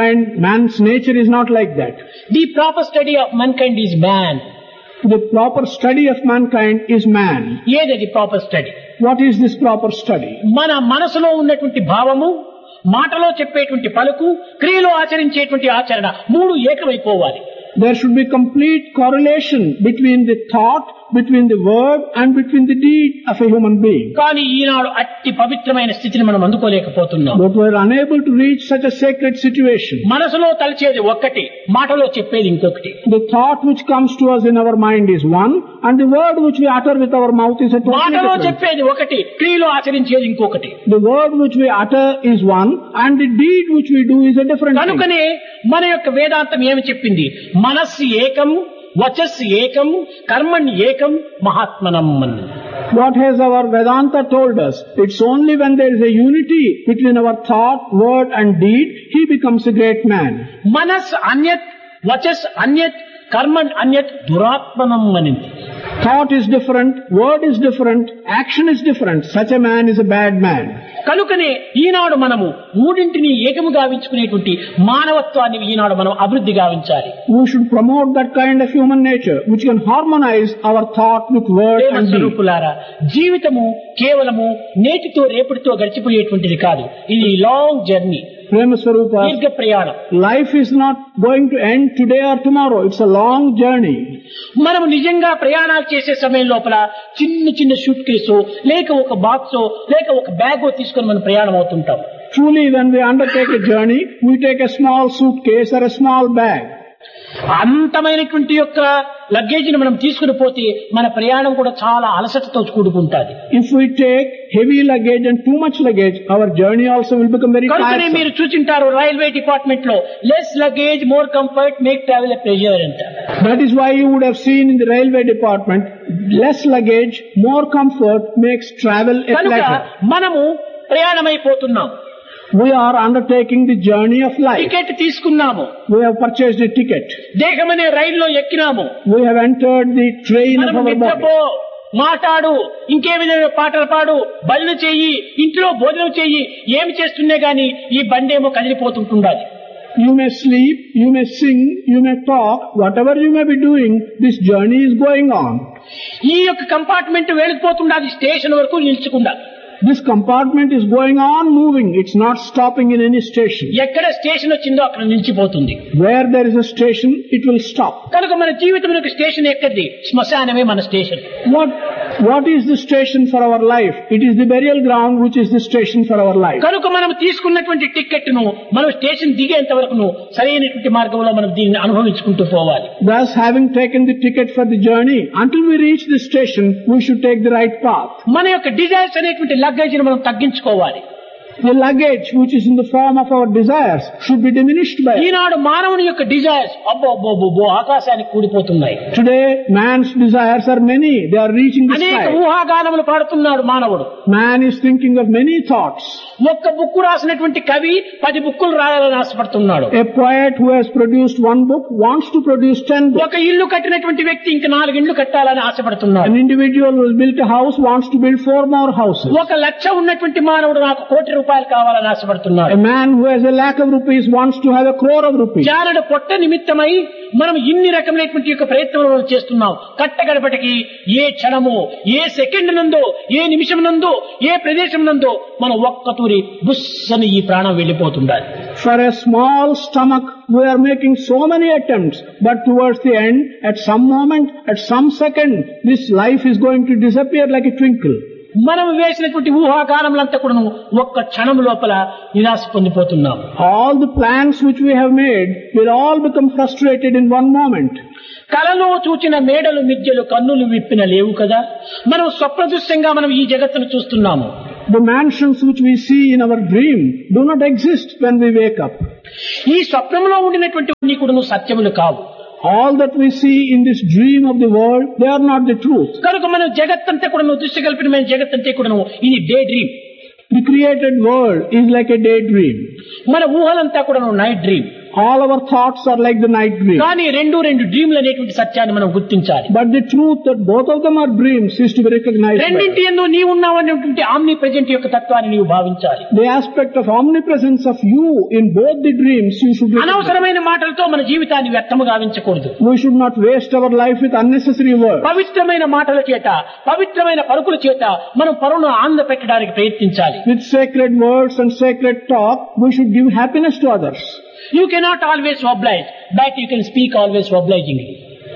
man's nature is not like that. The proper study of mankind is man. The proper study of mankind is man. ఏదది proper study? What is this proper study? మన మనసులో ఉన్నటువంటి భావము, మాటలో చెప్పేటువంటి పలుకు, క్రియలో ఆచరించేటువంటి ఆచరణ మూడు ఏకమైపోవాలి. There should be complete correlation between the thought, between the word and between the deed of a human being. కానీ ఈనాడు అట్టి పవిత్రమైన స్థితిని మనం అందుకోలేకపోతున్నాం. But we are unable to reach such a sacred situation. మనసులో తలచేది ఒక్కటి, మాటలో చెప్పేది ఇంకొకటి. The thought which comes to us in our mind is one, and the word which we utter with our mouth is a totally మాటలో different. చెప్పేది ఒకటి, క్రియలో ఆచరించేది ఇంకొకటి. The word which we utter is one, and the deed which we do is a different thing. కనుకనే మన యొక్క వేదాంతం ఏమి చెప్పింది? మనస్సు ఏకం, వచస్సు ఏకం, కర్మణ్ ఏకం, మహాత్మనం. What has our Vedanta told us? It's only when there is a unity between our thought, word and deed, he becomes a great man. మనస్ అన్యత్, వచస్ అన్యత్, కర్మణ్ అన్యత్, దురాత్మనం అనింది. Thought is different, word is different, action is different. Such a man is a bad man. కనుకనే ఈనాడు మనము మూడింటిని ఏకము గావించుకునేటువంటి మానవత్వాన్ని ఈనాడు మనం అభివృద్ధి గావించాలి. We should promote that kind of human nature which can harmonize our thought with word and deed. స్వరూపులారా, జీవితము కేవలము నేటితో రేపటితో గడిచిపోయేటువంటిది కాదు. ఇది లాంగ్ జర్నీ, Prema Swarupa, దీర్ఘ ప్రయాణం. life is not going to end today or tomorrow. It's a long journey. మనం నిజంగా ప్రయాణాలు చేసే సమయం లోపల చిన్న చిన్న సూట్ కేసో లేక ఒక బాక్సో లేక ఒక బ్యాగో తీసుకొని మనం ప్రయాణం అవుతుంటాం. Truly, when we undertake a journey, we take a small suitcase or a small bag. అంతమైనటువంటి యొక్క లగేజీని మనం తీసుకుని పోతే మన ప్రయాణం కూడా చాలా అలసటతో కూడుకుంటాది. If we take heavy luggage and too much luggage, our journey also will become very కనుకనే మీరు tiresome. చూసింటారు రైల్వే డిపార్ట్మెంట్ లో less luggage more comfort make travel a pleasure అంట. That is why you would have seen in the railway department, less luggage, more comfort makes travel a కనుక pleasure. మనము ప్రయాణమైపోతున్నాం. We are undertaking the journey of life. Ticket తీసుకున్నాము, We have purchased a ticket. దేహమనే రైల్లో ఎక్కినాము. We have entered the train of మనం our body. నిద్రపో, మాట్లాడు, ఇంకే విధమైన పాటలు పాడు, భజన చెయ్యి, ఇంట్లో భోజనం చెయ్యి, ఏమి చేస్తున్నా గాని ఈ బండేమో కదిలిపోతుంటుండాలి. You may sleep, you may sing, you may talk, whatever you may be doing, this journey is going on. ఈ యొక్క కంపార్ట్మెంట్ వెళ్ళిపోతుండాలి, స్టేషన్ వరకు నిల్చుకుండా. This compartment is going on moving. It's not stopping in any station. ఎక్కడ station వచ్చిందో అక్కడ నిలిచిపోతుంది. Where there is a station, it will stop. కనుక మన జీవితంలో స్టేషన్ ఎక్కడిది? శ్మశానమే మన station. What is the station for our life? It is the burial ground which is the station for our life. కనుక మనం తీసుకున్నటువంటి టికెట్ ను మనం స్టేషన్ దిగేంత వరకు సరైనటువంటి మార్గంలో మనం దీన్ని అనుభవించుకుంటూ పోవాలి. Thus, having taken the ticket for the journey, until we reach the station, we should take the right path. మన యొక్క డిజైర్స్ అనేటువంటి లగేజ్ మనం తగ్గించుకోవాలి. The luggage which is in the form of our desires should be diminished by it. ఈనాడు మానవుని యొక్క desires అబ్బో ఆకాశానికి కూడిపోతున్నాయి. Today, man's desires are many. They are reaching the అనేక sky. ఊహాగానములు పాడుతున్నాడు మానవుడు. Man is thinking of many thoughts. ఒక్క book రాసినటువంటి కవి 10 బుక్కులు రాయాలని ఆశపడుతున్నాడు. A poet who has produced one book wants to produce 10 books. ఒక ఇల్లు కట్టినటువంటి వ్యక్తి ఇంక 4 ఇళ్లు కట్టాలని ఆశపడుతున్నాడు. An individual who has built a house wants to build 4 more houses. 1 లక్ష ఉన్నటువంటి మానవుడు నాకు 1 కోటి రూపాయలు కావాలని ఆశపడుతున్నాడు. A man who has 1,00,000 rupees wants to have 1,00,000 of rupees. జానడు పొట్ట నిమిత్తమై మనం ఇన్ని రకమైనటువంటి యొక్క ప్రయత్నాలు చేస్తున్నాం. కట్టగడపటికి ఏ క్షణమో, ఏ సెకండ్ నందో, ఏ నిమిషం నందో, ఏ ప్రదేశం నందో మనం ఒక్కతూరి బుస్సని ఈ ప్రాణం వెళ్ళిపోతుండాలి. For a small stomach, we are making so many attempts, but towards the end, at some moment, at some second, this life is going to disappear like a twinkle. మనం వేసినటువంటి ఊహాగానములంతా కూడా ఒక్క క్షణం లోపల నిరాశ పొందిపోతున్నాం. All the plans which we have made will all become frustrated in one moment. కలలో చూచిన మేడలు మిద్యలు కన్నులు విప్పిన లేవు కదా. మనం స్వప్నదృశ్యంగా మనం ఈ జగత్తును చూస్తున్నాము. The mansions which we see in our dream do not exist when we wake up. ఈ స్వప్నంలో ఉండినటువంటి కూడా సత్యములు కావు. All that we see in this dream of the world, they are not the truth. కనుక మనం జగత్తంతా కూడా దృశ్యకల్పితమైన జగత్తంతా కూడా ఇది day dream. The created world is like a daydream. మన ఊహలంతా కూడా night dream. All our thoughts are like the night dream. కానీ రెండు డ్రీమ్లు అనేటువంటి సత్యాన్ని మనం గుర్తించాలి. But the truth that both of them are dreams is to be recognized. రెండింటి యందు నీవు ఉన్నావు అనేటువంటి ఆమ్ని ప్రెజెంట్ యొక్క తత్వాన్ని నీవు భావించాలి. The aspect of omnipresence of you in both the dreams you should recognize. అనవసరమైన మాటలతో మన జీవితాన్ని వ్యర్థము గావించకూడదు. We should not waste our life with unnecessary words. పవిత్రమైన మాటల చేత, పవిత్రమైన పలుకుల చేత మనం పరులను ఆనంద పెట్టడానికి ప్రయత్నించాలి. With sacred words and sacred talk, we should give happiness to others. You cannot always oblige, but you can speak always obligingly.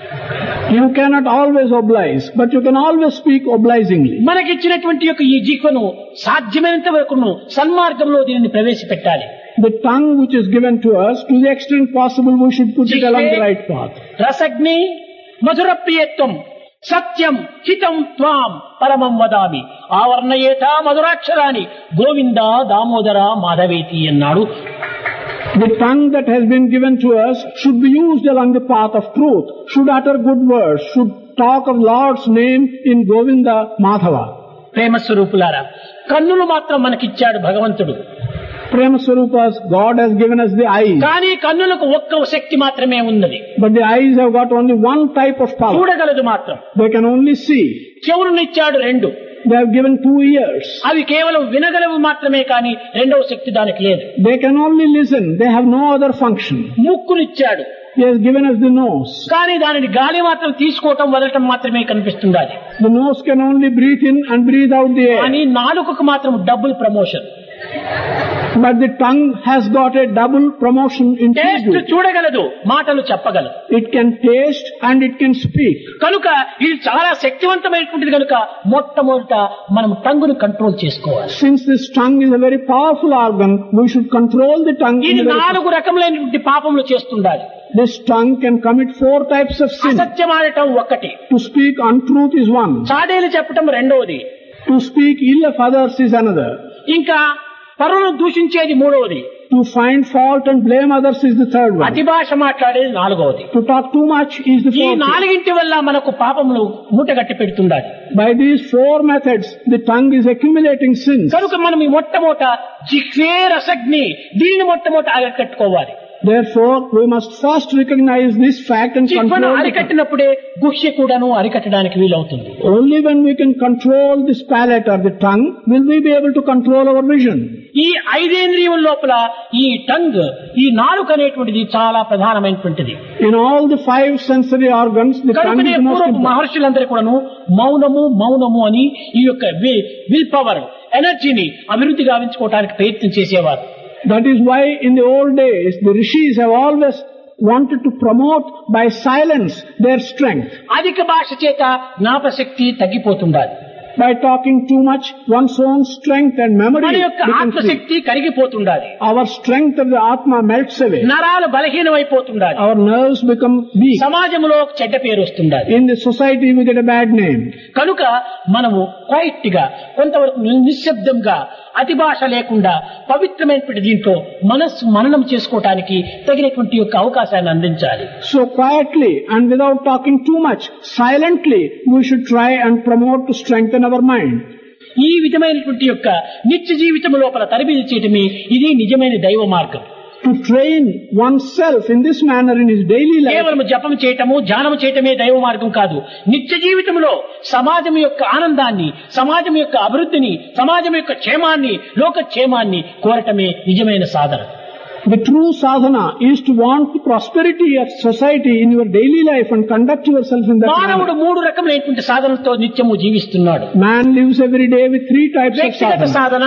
You cannot always oblige, but you can always speak obligingly. మనకిచ్చినటువంటి యొక్క ఈ జీవను సాధ్యమైనంత వరకు సన్మార్గంలో దీనిని ప్రవేశపెట్టాలి. The tongue which is given to us, to the extent possible, we should put it along the right path. రసగ్ని మధుర ప్రియత్వం సత్యం హితం త్వాం పరమం వదామి ఆవర్ణయేత మధురాక్షరాన్ని గోవింద దామోదర మాధవేతి అన్నాడు. The tongue that has been given to us should be used along the path of truth, should utter good words, should talk of Lord's name in Govinda Madhava. ప్రేమ స్వరూపులారా, కన్నులు మాత్రం మనకిచ్చాడు భగవంతుడు. Prema Swarupas, God has given us the eyes. కానీ కన్నులకు ఒక్క శక్తి మాత్రమే ఉన్నది. But the eyes have got only one type of power. చూడగలదు మాత్రం. They can only see. చెవులనిచ్చాడు రెండు. They have given 2 ears. అవి కేవలం వినగలవు మాత్రమే కానీ రెండవ శక్తి దానికి లేదు. They can only listen. They have no other function. ముక్కునిచ్చాడు. He has given us the nose. కానీ దానిని గాలి మాత్రం తీసుకోవటం వదలటం మాత్రమే కనిపిస్తుండాలి. The nose can only breathe in and breathe out the air. కానీ నాలుకకు మాత్రం double promotion. But the tongue has got a double promotion in taste చూడగలదు, మాటలు చెప్పగలదు. It can taste and it can speak. కనుక ఇది చాలా శక్తివంతమైనటువంటిది కనుక మొట్టమొదట మనం టంగును కంట్రోల్ చేసుకోవాలి. Since this tongue is a very powerful organ, we should control the tongue. ఇది 4 రకములైనటువంటి పాపములు చేస్తుండాలి. This tongue can commit 4 types of sin. అసత్యమాడటం ఒకటి. To speak untruth is one. చాడీలు చెప్పటం రెండవది. To speak ill of others is another. ఇంకా పరులను దూషించేది మూడవది. To find fault and blame others is the third one. అతి భాష మాట్లాడేది నాలుగవది. To talk too much is the ఈ fourth. 4 వల్ల మనకు పాపములు మూటగట్టి పెడుతుండాలి. By these 4 methods, the tongue is accumulating sins. కనుక మనం ఈ మొట్టమొదట జిహ్వే రసగ్ని దీనిని మొట్టమొదట అరికట్టుకోవాలి. Therefore, we must first recognize this fact and జిహ్వను control it. అరికట్టినప్పుడే గుహ్య కూడాను అరికట్టడానికి వీలవుతుంది. Only when we can control this palate or the tongue, will we be able to control our vision. ఈ 5 ఇంద్రియముల లోపల ఈ టంగ్, ఈ నాలుక అనేటువంటిది చాలా ప్రధానమైనటువంటిది. In all the 5 sensory organs, the tongue is the most important. మహర్షులందరూ కూడాను మౌనము అని ఈ యొక్క విల్ పవర్ ఎనర్జీని అభివృద్ధి గావించుకోవడానికి ప్రయత్నం చేసేవారు. That is why in the old days, the rishis have always wanted to promote by silence their strength. అధిక భాష చేత జ్ఞాపశక్తి తగ్గిపోతుండాలి. By talking too much, one's own strength and memory మన యొక్క becomes weak. ఆత్మశక్తి కరిగిపోతుండాలి. Our strength of the Atma melts away. నరాలు బలహీనమైపోతుండాలి. Our nerves become weak. సమాజంలో చెడ్డ పేరు వస్తుండాలి. In the society we get a bad name. కనుక మనము క్వైట్ గా కొంతవరకు నిశ్శబ్దంగా అతి భాష లేకుండా పవిత్రమైనటువంటి దీంట్లో మనస్సు మననం చేసుకోవటానికి తగినటువంటి యొక్క అవకాశాన్ని అందించాలి. So quietly and without talking too much, silently we should try and promote to strengthen our mind. ఈ విధమైనటువంటి యొక్క నిత్య జీవితం లోపల తరబిది చేయటమే ఇది నిజమైన దైవ మార్గం. To train oneself in this manner in his daily life. కేవలం జపం చేయటము ధ్యానం చేయటమే దైవ మార్గం కాదు. నిత్య జీవితంలో సమాజం యొక్క ఆనందాన్ని, సమాజం యొక్క అభివృద్ధిని, సమాజం యొక్క క్షేమాన్ని, లోక క్షేమాన్ని కోరటమే నిజమైన సాధన. The true sadhana is to want the prosperity of society in your daily life and conduct yourself in that manner. మానవుడు మూడు రకములైనటువంటి సాధనలతో నిత్యము జీవిస్తున్నాడు. Man lives every day with three types of వ్యక్తిగత sadhana. సాధన,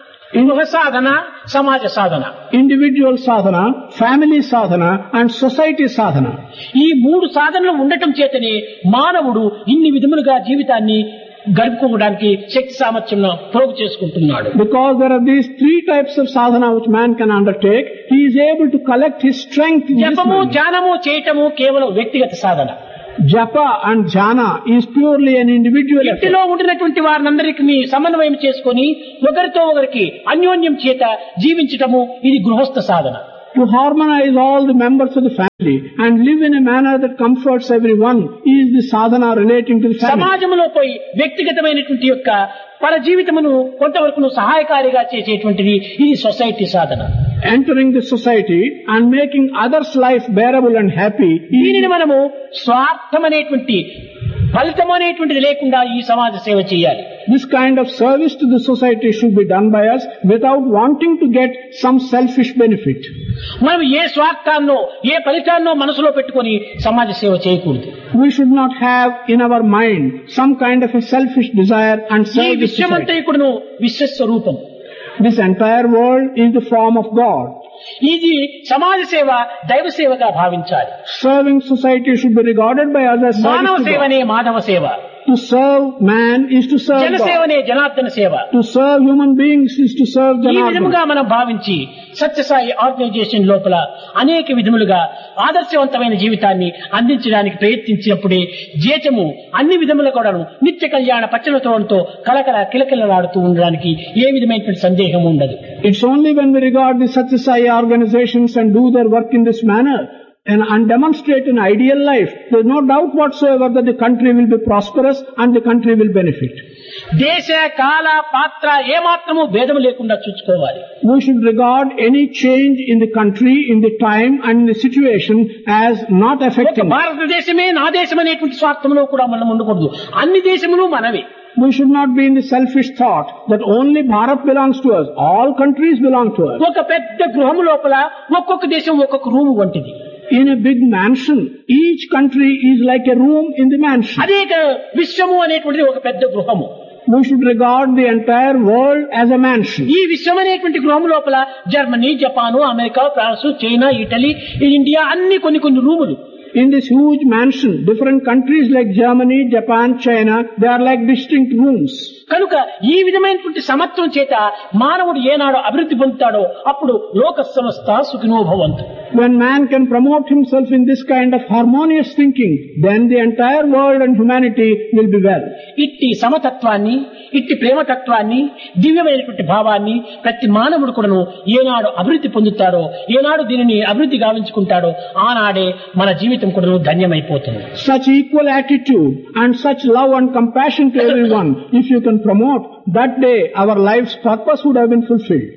గృహ సాధన, సమాజ సాధన. Individual sadhana, family sadhana and society sadhana. ఈ మూడు సాధనలు ఉండటం చేతనే మానవుడు ఇన్ని విధములుగా జీవితాన్ని గడుపుకోవడానికి శక్తి సామర్థ్యం ప్రోగు చేసుకుంటున్నాడు. Because there are these three types of sadhana which man can undertake, he is able to collect his strength in this జపము manner. ధ్యానము చేయటము కేవలం వ్యక్తిగత సాధన. Japa and jhana is purely an individual effort. ఇంటిలో ఉండినటువంటి వారినందరికీ సమన్వయం చేసుకొని ఒకరితో ఒకరికి అన్యోన్యం చేత జీవించటము ఇది గృహస్థ సాధన. To harmonize all the members of the family and live in a manner that comforts everyone is the sadhana relating to the family. సమాజంలో పోయి వ్యక్తిగతమైనటువంటి యొక్క పర జీవితమును కొంతవరకు సహాయకారిగా చేసేటువంటిది ఇది society Sadhana. Entering the society and making others' life bearable and happy. దీనిని మనము స్వార్థమనేటువంటి ఫలితం అనేటువంటిది లేకుండా ఈ సమాజ సేవ చేయాలి. This kind of service to the society should be done by us without wanting to get some selfish benefit. మనం ఏ స్వార్థాన్నో ఏ ఫలితాన్నో మనసులో పెట్టుకొని సమాజ సేవ చేయకూడదు. We should not have in our mind some kind of a selfish desire and ఈ serve the విశ్వమంతా society. ఇక్కడను విశ్వస్వరూపం. This entire world is the form of God. ఇది సమాజ సేవ దైవ సేవగా భావించాలి. Serving society should be regarded by us as మానవ service to God. సేవనే Madhava సేవ, To serve man is to serve జన God. సేవనే జనార్దన సేవ. To serve human beings is to serve ఈ Janardana. విధముగా మనం భావించి సత్యసాయి ఆర్గనైజేషన్ లోపల అనేక విధములుగా ఆదర్శవంతమైన జీవితాన్ని అందించడానికి ప్రయత్నించినప్పుడే జీచము అన్ని విధముల కూడాను నిత్య కళ్యాణ పచ్చలతోతో కలకల కిలకిలలాడుతూ ఉండడానికి ఏ విధమైనటువంటి సందేహం ఉండదు. It's only when we regard the Satyasai organizations and do their work in this manner and demonstrate an ideal life, there is no doubt whatsoever that the country will be prosperous and the country will benefit. దేశ కాల పాత్ర ఏమాత్రము భేదం లేకుండా చూసుకోవాలి. We should regard any change in the country, in the time and in the situation as not ఒక affecting. భారతదేశమే నా దేశం అనేటువంటి స్వార్థంలో కూడా మనం ఉండకూడదు. అన్ని దేశములు మనవే. We should not be in the selfish thought that only Bharat belongs to us. All countries belong to us. ఒక పెద్ద గృహము లోపల ఒక్కొక్క దేశం ఒక్కొక్క రూము వంటిది. In a big mansion, each country is like a room in the mansion. అదే విశ్వము అనేటువంటిది ఒక పెద్ద గృహము. We should regard the entire world as a mansion. ఈ విశ్వం అనేటువంటి గృహం లోపల Germany, Japan, America, France, China, Italy, India అన్ని కొన్ని రూములు. In this huge mansion, different countries like Germany, Japan, China, they are like distinct rooms. కనుక ఈ విధమైనటువంటి సమత్వం చేత మానవుడు ఏనాడు అభివృద్ధి పొందుతాడో అప్పుడు లోక సమస్త సుఖినో భవంతు. When man can promote himself in this kind of harmonious thinking, then the entire world and humanity will be well. ఇట్టి సమతత్వాన్ని, ఇట్టి ప్రేమతత్వాన్ని, దివ్యమైనటువంటి భావాన్ని ప్రతి మానవుడు కూడాను ఏనాడు అభివృద్ధి పొందుతాడో, ఏనాడు దీనిని అభివృద్ధి గావించుకుంటాడో ఆనాడే మన జీవితం కూడా ధన్యమైపోతుంది. Such equal attitude and such love and compassion to everyone, if you can promote, that day our life's purpose would have been fulfilled.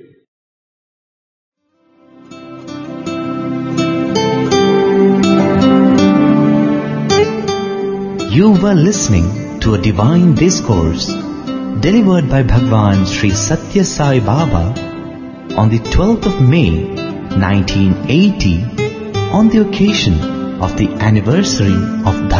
You were listening to a divine discourse delivered by Bhagwan Sri Satya Sai Baba on the 12th of May 1980 on the occasion of the anniversary of